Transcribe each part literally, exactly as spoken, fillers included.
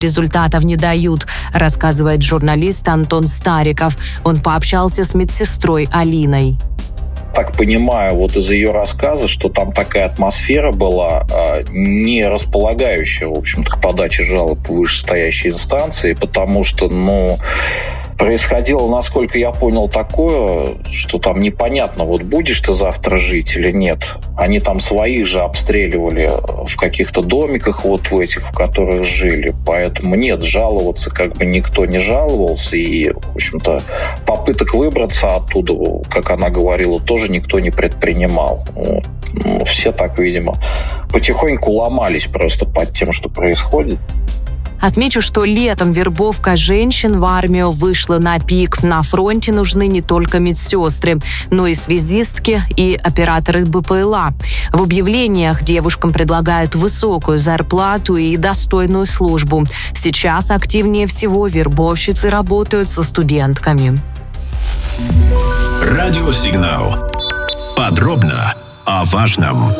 Результатов не дают, рассказывает журналист Антон Стариков. Он пообщался с медсестрой Алиной. Так понимаю, вот из ее рассказа, что там такая атмосфера была, не располагающая, в общем-то, к подаче жалоб в вышестоящей инстанции, потому что, ну, происходило, насколько я понял, такое, что там непонятно, вот будешь ты завтра жить или нет. Они там своих же обстреливали в каких-то домиках, вот в этих, в которых жили. Поэтому нет, жаловаться как бы никто не жаловался. И, в общем-то, попыток выбраться оттуда, как она говорила, тоже никто не предпринимал. Вот. Ну, все так, видимо, потихоньку ломались просто под тем, что происходит. Отмечу, что летом вербовка женщин в армию вышла на пик. На фронте нужны не только медсестры, но и связистки и операторы БПЛА. В объявлениях девушкам предлагают высокую зарплату и достойную службу. Сейчас активнее всего вербовщицы работают со студентками. Радиосигнал. Подробно о важном.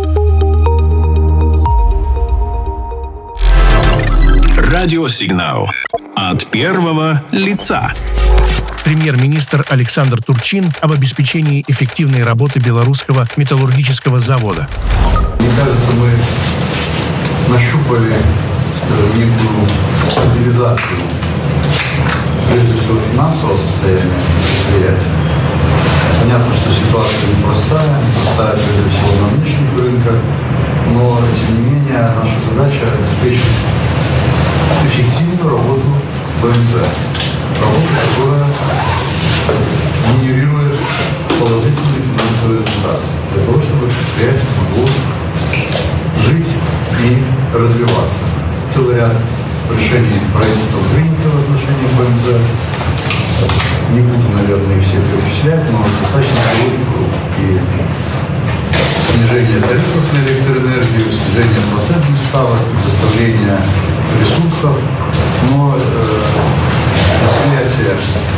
Радиосигнал. От первого лица. Премьер-министр Александр Турчин об обеспечении эффективной работы белорусского металлургического завода. Мне кажется, мы нащупали, скажем, некую стабилизацию, прежде всего, финансового состояния предприятия. Понятно, что ситуация непростая, непростая прежде всего на внешних рынках, но, тем не менее, наша задача обеспечить эффективную работу БМЗ. Работу, которая генерирует положительный финансовый результат. Для того, чтобы предприятие могло жить и развиваться. Целый ряд решений правительства принято в отношении БМЗ. Не буду, наверное, их все перечислять, но достаточно широкий круг. И снижение тарифов на электроэнергию, снижение процентных ставок, предоставление ресурсов. Но э, предприятие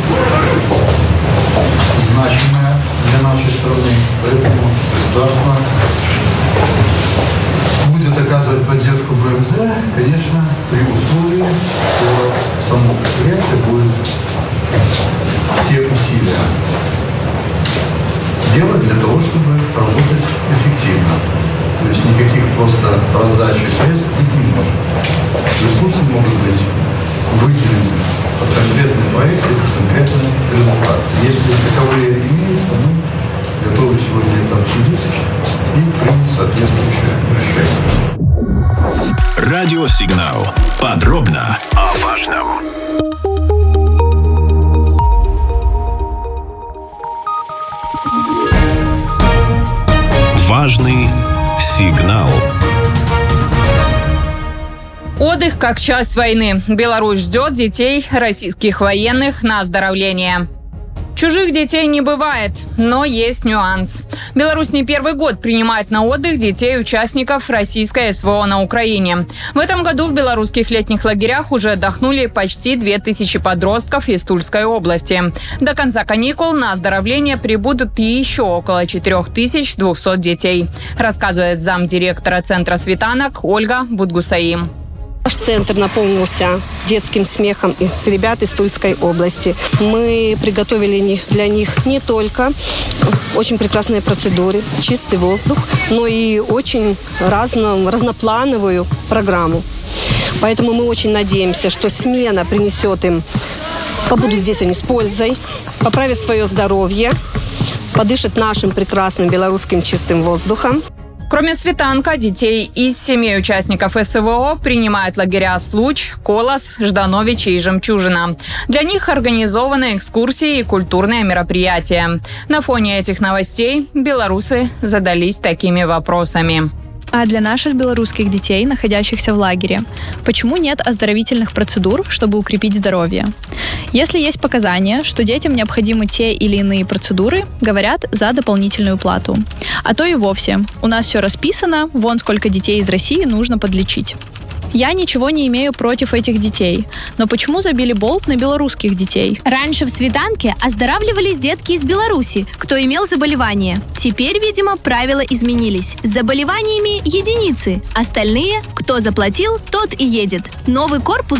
значимое для нашей страны, поэтому государство будет оказывать поддержку БМЗ, конечно, при условии, что само предприятие будет все усилия делать для того, чтобы работать эффективно. То есть никаких просто раздачи средств быть не может. Ресурсы могут быть выделены под конкретный проект и под конкретный результат. Если таковые имеются, мы готовы сегодня это обсудить и принять соответствующее решение. Радиосигнал. Подробно о важном. Важный сигнал. Отдых как часть войны. Беларусь ждет детей российских военных на оздоровление. Чужих детей не бывает, но есть нюанс. Беларусь не первый год принимает на отдых детей участников российской СВО на Украине. В этом году в белорусских летних лагерях уже отдохнули почти две тысячи подростков из Тульской области. До конца каникул на оздоровление прибудут еще около четыре тысячи двести детей, рассказывает замдиректора Центра «Светанок» Ольга Будгусаим. Наш центр наполнился детским смехом ребят из Тульской области. Мы приготовили для них не только очень прекрасные процедуры, чистый воздух, но и очень разно, разноплановую программу. Поэтому мы очень надеемся, что смена принесет им, побудут здесь они с пользой, поправят свое здоровье, подышат нашим прекрасным белорусским чистым воздухом. Кроме Светанка, детей из семи участников СВО принимают лагеря Случ, Колос, Ждановичи и Жемчужина. Для них организованы экскурсии и культурные мероприятия. На фоне этих новостей белорусы задались такими вопросами. А для наших белорусских детей, находящихся в лагере, почему нет оздоровительных процедур, чтобы укрепить здоровье? Если есть показания, что детям необходимы те или иные процедуры, говорят за дополнительную плату. А то и вовсе. У нас все расписано, вон сколько детей из России нужно подлечить. Я ничего не имею против этих детей. Но почему забили болт на белорусских детей? Раньше в Светанке оздоравливались детки из Беларуси, кто имел заболевание. Теперь, видимо, правила изменились. С заболеваниями единицы. Остальные, кто заплатил, тот и едет. Новый корпус